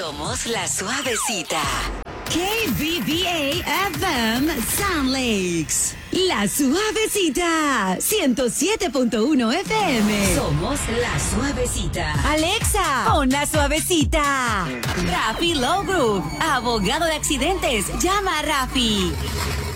Somos la suavecita. KBBA FM Sound Lakes. La suavecita. 107.1 FM. Somos la suavecita. Alexa, pon la suavecita. Rafi Low Group, abogado de accidentes. Llama a Rafi.